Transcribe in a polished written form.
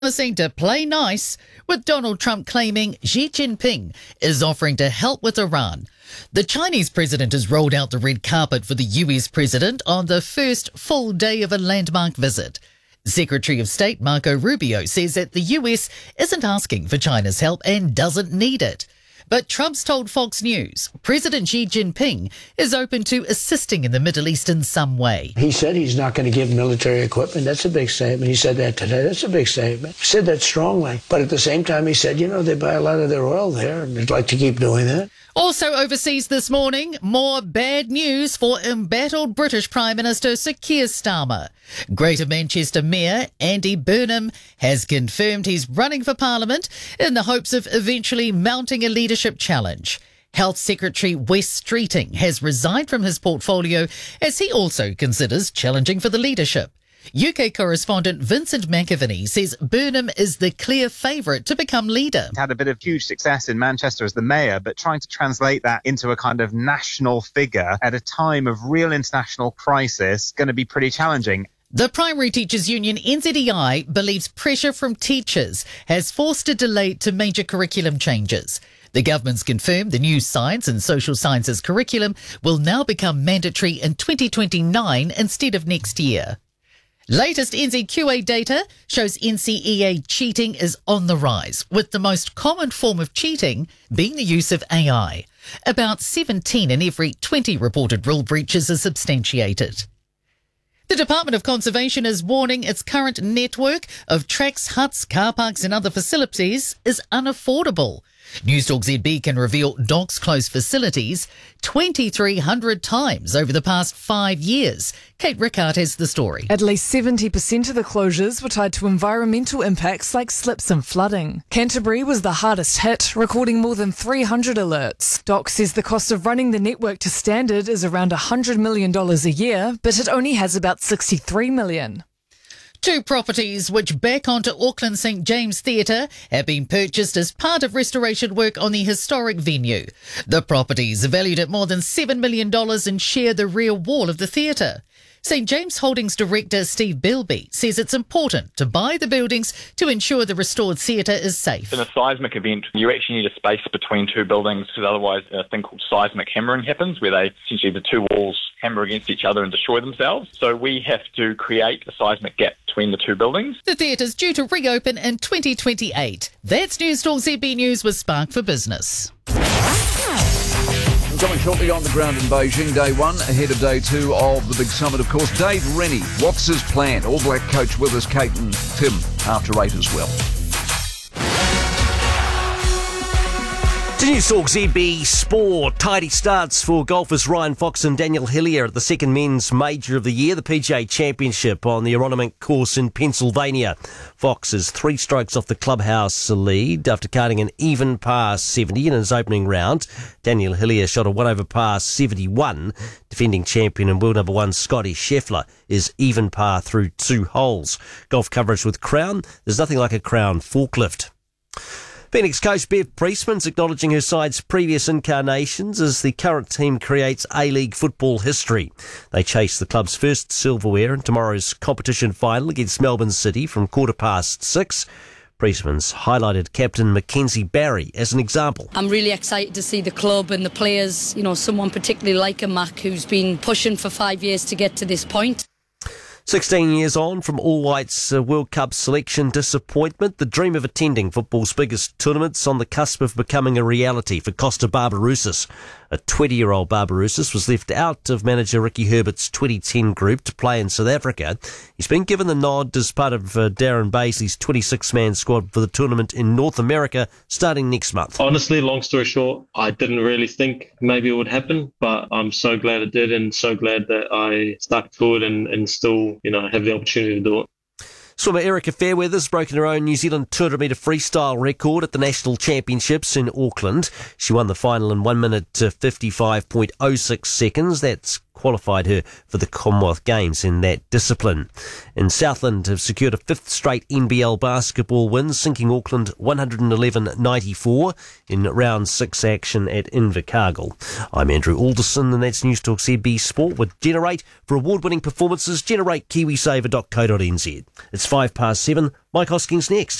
Promising to play nice, with Donald Trump claiming Xi Jinping is offering to help with Iran. The Chinese president has rolled out the red carpet for the US president on the first full day of a landmark visit. Secretary of State Marco Rubio says that the US isn't asking for China's help and doesn't need it. But Trump's told Fox News President Xi Jinping is open to assisting in the Middle East in some way. He said he's not going to give military equipment. That's a big statement. He said that today. That's a big statement. He said that strongly. But at the same time, he said, they buy a lot of their oil there, and they'd like to keep doing that. Also overseas this morning, more bad news for embattled British Prime Minister Sir Keir Starmer. Greater Manchester Mayor Andy Burnham has confirmed he's running for Parliament in the hopes of eventually mounting a leadership challenge. Health Secretary Wes Streeting has resigned from his portfolio as he also considers challenging for the leadership. UK correspondent Vincent McAvaney says Burnham is the clear favourite to become leader. Had a bit of huge success in Manchester as the mayor, but trying to translate that into a kind of national figure at a time of real international crisis going to be pretty challenging. The Primary Teachers Union NZEI believes pressure from teachers has forced a delay to major curriculum changes. The government's confirmed the new science and social sciences curriculum will now become mandatory in 2029 instead of next year. Latest NZQA data shows NCEA cheating is on the rise, with the most common form of cheating being the use of AI. About 17 in every 20 reported rule breaches are substantiated. The Department of Conservation is warning its current network of tracks, huts, car parks and other facilities is unaffordable. Newstalk ZB can reveal Docs closed facilities 2,300 times over the past 5 years. Kate Rickard has the story. At least 70% of the closures were tied to environmental impacts like slips and flooding. Canterbury was the hardest hit, recording more than 300 alerts. Docs says the cost of running the network to standard is around $100 million a year, but it only has about $63 million. Two properties which back onto Auckland St James Theatre have been purchased as part of restoration work on the historic venue. The properties are valued at more than $7 million and share the rear wall of the theatre. St James Holdings director Steve Bilby says it's important to buy the buildings to ensure the restored theatre is safe. In a seismic event, you actually need a space between two buildings because otherwise a thing called seismic hammering happens where essentially the two walls hammer against each other and destroy themselves. So we have to create a seismic gap between the two buildings. The theatre's due to reopen in 2028. That's Newstalk ZB News with Spark for Business. Coming shortly on the ground in Beijing, day one, ahead of day two of the big summit, of course. Dave Rennie, what's his plan? All Black coach with us, Kate and Tim, after 8 as well. To Newstalk ZB Sport, tidy starts for golfers Ryan Fox and Daniel Hillier at the second men's major of the year, the PGA Championship on the Aronimink course in Pennsylvania. Fox is 3 strokes off the clubhouse lead after carding an even par 70 in his opening round. Daniel Hillier shot a 1 over par 71. Defending champion and world number 1 Scotty Scheffler is even par through 2 holes. Golf coverage with Crown. There's nothing like a Crown forklift. Phoenix coach Bev Priestman's acknowledging her side's previous incarnations as the current team creates A-League football history. They chase the club's first silverware in tomorrow's competition final against Melbourne City from 6:15. Priestman's highlighted captain Mackenzie Barry as an example. I'm really excited to see the club and the players, someone particularly like a Mac who's been pushing for 5 years to get to this point. 16 years on from All White's World Cup selection disappointment, the dream of attending football's biggest tournaments on the cusp of becoming a reality for Costa Barbarouses. A 20-year-old Barbarouses was left out of manager Ricky Herbert's 2010 group to play in South Africa. He's been given the nod as part of Darren Baisley's 26-man squad for the tournament in North America starting next month. Honestly, long story short, I didn't really think maybe it would happen, but I'm so glad it did and so glad that I stuck to it and still have the opportunity to do it. Swimmer Erica Fairweather's broken her own New Zealand 200-metre freestyle record at the National Championships in Auckland. She won the final in 1 minute 55.06 seconds. That's qualified her for the Commonwealth Games in that discipline. And Southland have secured a 5th straight NBL basketball win, sinking Auckland 111-94 in round 6 action at Invercargill. I'm Andrew Alderson, and that's News Talk ZB Sport with Generate. For award-winning performances, generate kiwisaver.co.nz. It's 7:05. Mike Hoskins next.